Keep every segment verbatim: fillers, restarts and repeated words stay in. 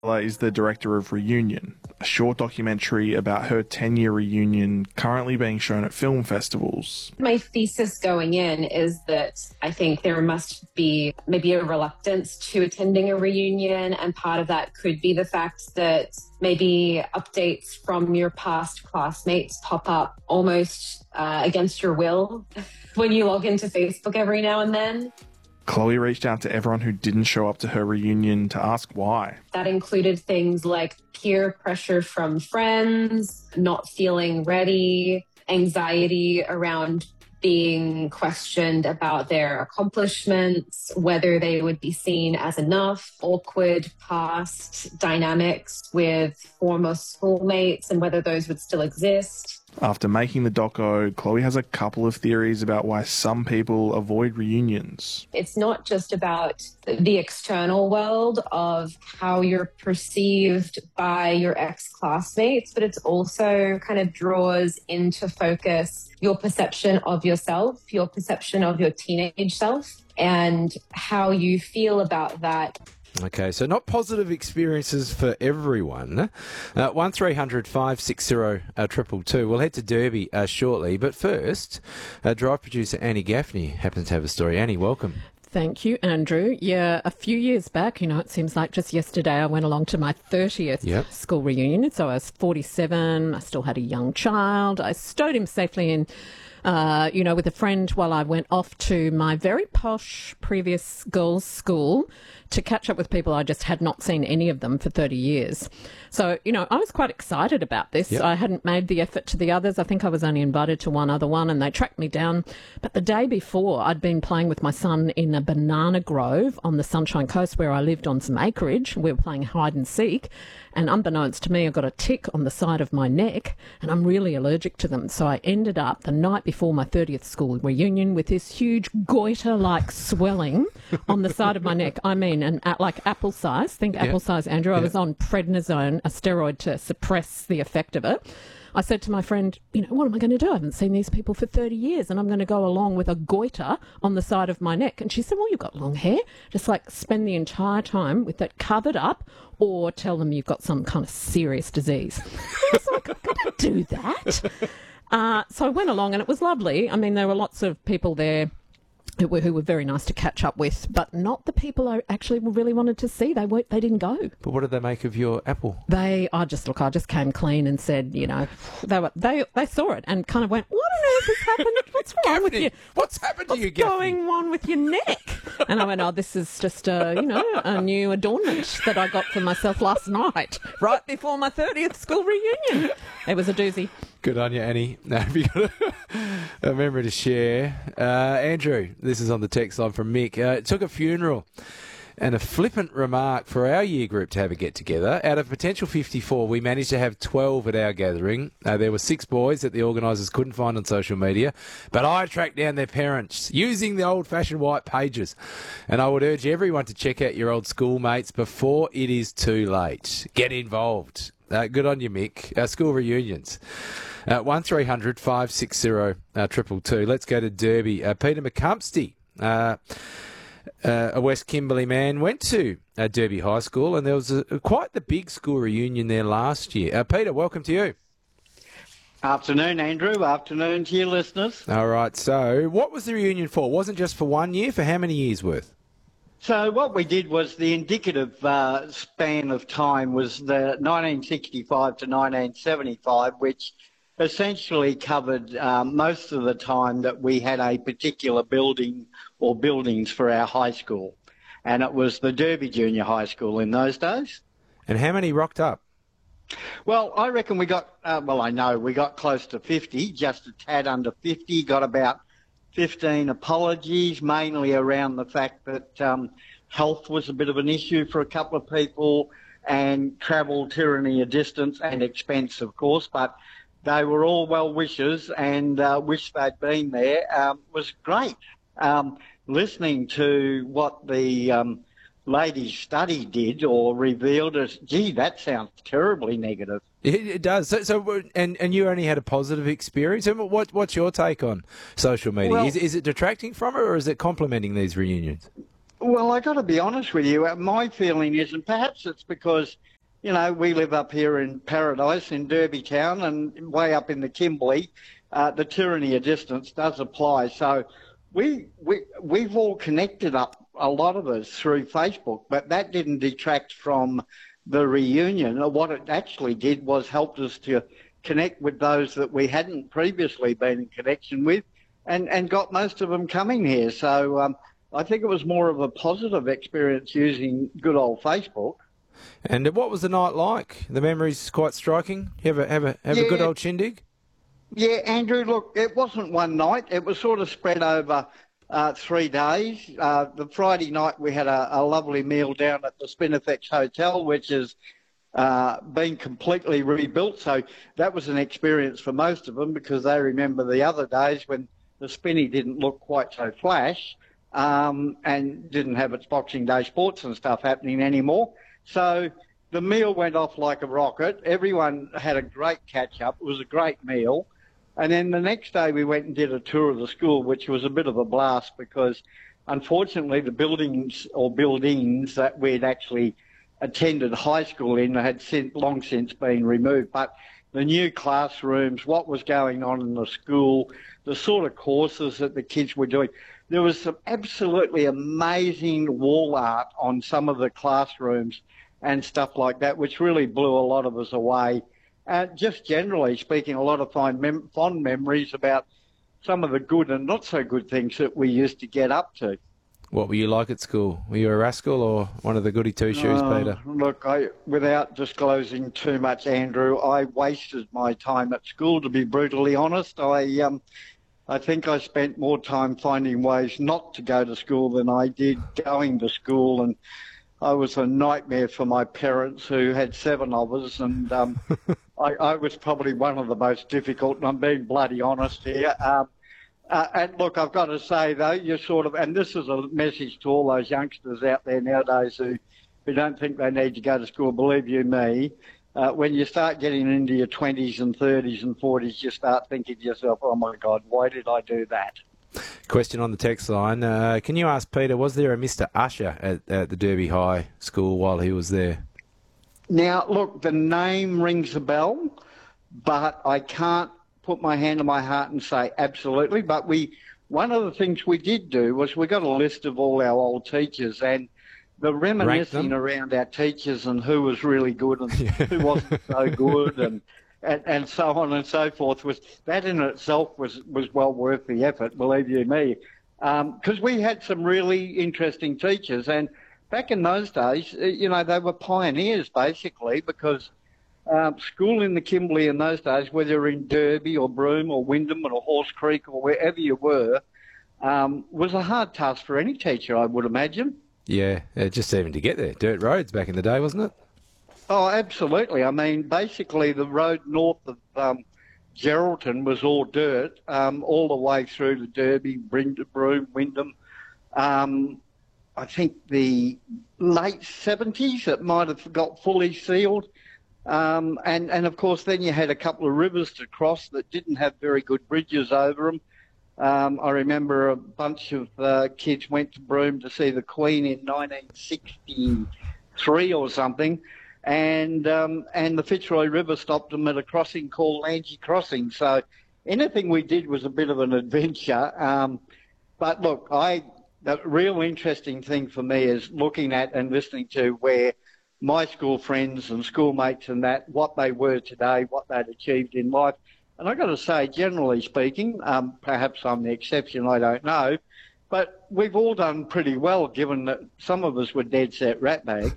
Is the director of Reunion, a short documentary about her ten-year reunion currently being shown at film festivals. My thesis going in is that I think there must be maybe a reluctance to attending a reunion, and part of that could be the fact that maybe updates from your past classmates pop up almost uh, against your will when you log into Facebook every now and then. Chloe reached out to everyone who didn't show up to her reunion to ask why. That included things like peer pressure from friends, not feeling ready, anxiety around being questioned about their accomplishments, whether they would be seen as enough, awkward past dynamics with former schoolmates and whether those would still exist. After making the doco, Chloe has a couple of theories about why some people avoid reunions. It's not just about the external world of how you're perceived by your ex-classmates, but it's also kind of draws into focus your perception of yourself, your perception of your teenage self, and how you feel about that. Okay, so not positive experiences for everyone. Uh, one three hundred five six zero two two. We'll head to Derby uh, shortly, but first, uh, Drive producer Annie Gaffney happens to have a story. Annie, welcome. Thank you, Andrew. Yeah, a few years back, you know, it seems like just yesterday I went along to my thirtieth yep. school reunion. So I was forty-seven. I still had a young child. I stowed him safely in, uh, you know, with a friend while I went off to my very posh previous girls' school to catch up with people I just had not seen any of them for thirty years. So, you know, I was quite excited about this. Yep. I hadn't made the effort to the others. I think I was only invited to one other one and they tracked me down. But the day before, I'd been playing with my son in a banana grove on the Sunshine Coast where I lived on some acreage. We were playing hide and seek. And unbeknownst to me, I got a tick on the side of my neck and I'm really allergic to them. So I ended up the night before my thirtieth school reunion with this huge goiter-like swelling on the side of my neck. I mean, an, like apple size. Think yeah. apple size, Andrew. Yeah. I was on prednisone, a steroid to suppress the effect of it. I said to my friend, you know, what am I going to do? I haven't seen these people for thirty years and I'm going to go along with a goiter on the side of my neck. And she said, well, you've got long hair. Just like spend the entire time with it covered up or tell them you've got some kind of serious disease. I was like, I'm going to do that. Uh, so I went along and it was lovely. I mean, there were lots of people there who were, who were very nice to catch up with, but not the people I actually really wanted to see. They weren't, they didn't go. But what did they make of your apple? They, I just look, I just came clean and said, you know, they were, they they saw it and kind of went, what on earth has happened? What's wrong with you? What's happened to What's you, Gaffney? going on with your neck? And I went, oh, this is just a, you know, a new adornment that I got for myself last night, right before my thirtieth school reunion. It was a doozy. Good on you, Annie. Now, have you got a, a memory to share? Uh, Andrew, this is on the text line from Mick. Uh, it took a funeral and a flippant remark for our year group to have a get-together. Out of potential fifty-four, we managed to have twelve at our gathering. Uh, there were six boys that the organisers couldn't find on social media, but I tracked down their parents using the old-fashioned white pages. And I would urge everyone to check out your old schoolmates before it is too late. Get involved. Uh, good on you, Mick. Uh, school reunions. Uh, one three hundred five six zero two two. Let's go to Derby. Uh, Peter McCumpsty, uh, uh, a West Kimberley man, went to uh, Derby High School, and there was a, quite the big school reunion there last year. Uh, Peter, welcome to you. Afternoon, Andrew. Afternoon to your listeners. All right. So, what was the reunion for? It wasn't just for one year. For how many years worth? So what we did was the indicative uh, span of time was the nineteen sixty-five to nineteen seventy-five, which essentially covered um, most of the time that we had a particular building or buildings for our high school. And it was the Derby Junior High School in those days. And how many rocked up? Well, I reckon we got, uh, well, I know we got close to fifty, just a tad under fifty, got about fifteen apologies, mainly around the fact that um, health was a bit of an issue for a couple of people and travel, tyranny, a distance and expense, of course, but they were all well wishers and uh, wish they'd been there. Um, was great. Um, listening to what the um, ladies' study did or revealed us, gee, that sounds terribly negative. It, it does. So, so, and and you only had a positive experience. And what what's your take on social media? Well, is is it detracting from it, or is it complementing these reunions? Well, I got to be honest with you. My feeling is, and perhaps it's because you know, we live up here in Paradise in Derby Town and way up in the Kimberley. Uh, the tyranny of distance does apply. So we, we, we've all connected up, a lot of us, through Facebook, but that didn't detract from the reunion. What it actually did was helped us to connect with those that we hadn't previously been in connection with and, and got most of them coming here. So um, I think it was more of a positive experience using good old Facebook. And what was the night like? The memory's quite striking. You have a, have a, have yeah. a good old shindig? Yeah, Andrew, look, it wasn't one night. It was sort of spread over uh, three days. Uh, the Friday night we had a, a lovely meal down at the Spinifex Hotel, which has uh, been completely rebuilt. So that was an experience for most of them because they remember the other days when the Spinny didn't look quite so flash um, and didn't have its Boxing Day sports and stuff happening anymore. So the meal went off like a rocket. Everyone had a great catch-up. It was a great meal. And then the next day we went and did a tour of the school, which was a bit of a blast because, unfortunately, the buildings or buildings that we'd actually attended high school in had since, long since been removed. But the new classrooms, what was going on in the school, the sort of courses that the kids were doing, there was some absolutely amazing wall art on some of the classrooms and stuff like that, which really blew a lot of us away. Uh, just generally speaking, a lot of fond, mem- fond memories about some of the good and not so good things that we used to get up to. What were you like at school? Were you a rascal or one of the goody two-shoes, uh, Peter? Look, I, without disclosing too much, Andrew, I wasted my time at school, to be brutally honest. I, um, I think I spent more time finding ways not to go to school than I did going to school, and I was a nightmare for my parents who had seven of us, and um, I, I was probably one of the most difficult, and I'm being bloody honest here. Um, uh, and look, I've got to say, though, you sort of, and this is a message to all those youngsters out there nowadays who, who don't think they need to go to school, believe you me, uh, when you start getting into your twenties and thirties and forties, you start thinking to yourself, oh, my God, why did I do that? Question on the text line. Uh, can you ask Peter, was there a Mister Usher at, at the Derby High School while he was there? Now, look, the name rings a bell, but I can't put my hand on my heart and say absolutely. But we, one of the things we did do was we got a list of all our old teachers and the reminiscing around our teachers and who was really good and who wasn't so good and And, and so on and so forth. Was that in itself was, was well worth the effort, believe you me, because um, we had some really interesting teachers. And back in those days, you know, they were pioneers basically because um, school in the Kimberley in those days, whether you're in Derby or Broome or Wyndham or Horse Creek or wherever you were, um, was a hard task for any teacher, I would imagine. Yeah, uh, just even to get there. Dirt roads back in the day, wasn't it? Oh, absolutely. I mean, basically the road north of um, Geraldton was all dirt, um, all the way through to Derby, Broome, Wyndham. Um, I think the late seventies it might have got fully sealed. Um, and, and, of course, then you had a couple of rivers to cross that didn't have very good bridges over them. Um, I remember a bunch of uh, kids went to Broome to see the Queen in nineteen sixty-three or something. And um, and the Fitzroy River stopped them at a crossing called Langy Crossing. So anything we did was a bit of an adventure. Um, but look, I the real interesting thing for me is looking at and listening to where my school friends and schoolmates and that, what they were today, what they'd achieved in life. And I've got to say, generally speaking, um, perhaps I'm the exception, I don't know, but we've all done pretty well, given that some of us were dead set ratbags.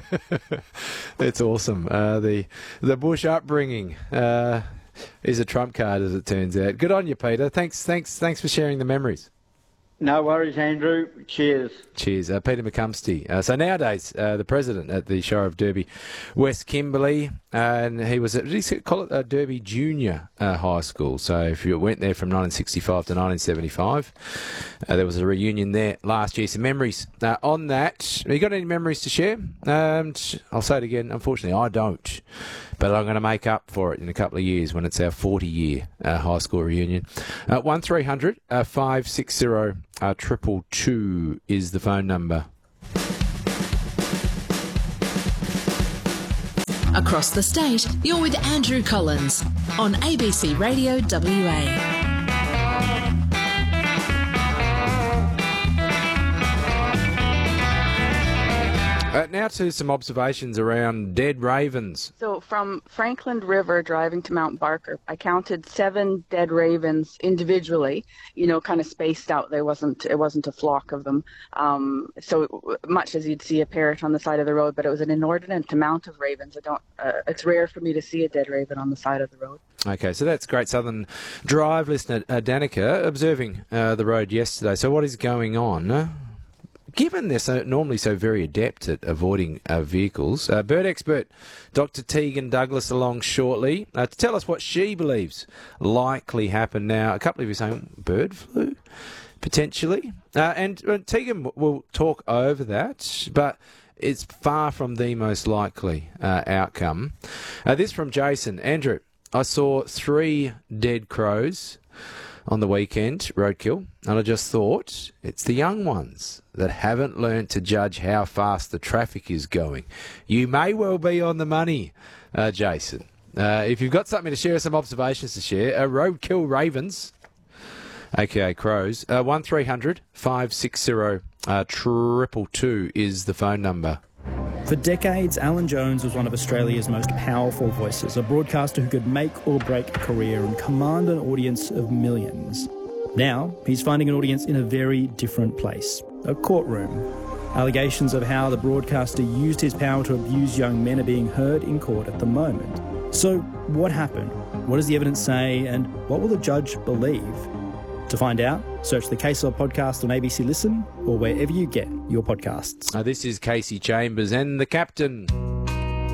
That's awesome. Uh, the the bush upbringing uh, is a trump card, as it turns out. Good on you, Peter. Thanks, thanks, thanks for sharing the memories. No worries, Andrew. Cheers. Cheers. Uh, Peter McCumsty. Uh, so nowadays, uh, the president at the Shire of Derby, West Kimberley, uh, and he was at, did he call it a Derby Junior uh, High School? So if you went there from nineteen sixty-five to nineteen seventy-five, uh, there was a reunion there last year. Some memories uh, on that. Have you got any memories to share? Um, I'll say it again. Unfortunately, I don't. But I'm going to make up for it in a couple of years when it's our forty-year uh, high school reunion. Uh, one three hundred five six zero triple two is the phone number. Across the state, you're with Andrew Collins on A B C Radio W A. Uh, now to some observations around dead ravens. So from Franklin River driving to Mount Barker, I counted seven dead ravens individually, you know, kind of spaced out. There wasn't, it wasn't a flock of them. Um, so much as you'd see a parrot on the side of the road, but it was an inordinate amount of ravens. I don't, uh, it's rare for me to see a dead raven on the side of the road. Okay, so that's Great Southern Drive listener uh, Danica observing uh, the road yesterday. So what is going on? Uh, Given they're so, normally so very adept at avoiding uh, vehicles, uh, bird expert Doctor Tegan Douglas along shortly uh, to tell us what she believes likely happened. Now, a couple of you saying bird flu, potentially. Uh, and uh, Tegan will talk over that, but it's far from the most likely uh, outcome. Uh, this from Jason. Andrew, I saw three dead crows on the weekend, roadkill, and I just thought it's the young ones that haven't learnt to judge how fast the traffic is going. You may well be on the money, uh, Jason. Uh, if you've got something to share, some observations to share, uh, roadkill ravens, aka crows, uh, one three hundred five six zero triple two is the phone number. For decades, Alan Jones was one of Australia's most powerful voices, a broadcaster who could make or break a career and command an audience of millions. Now, he's finding an audience in a very different place, a courtroom. Allegations of how the broadcaster used his power to abuse young men are being heard in court at the moment. So, what happened? What does the evidence say? And what will the judge believe? To find out, search the Case Law podcast on A B C Listen or wherever you get your podcasts. Uh, this is Casey Chambers and the Captain.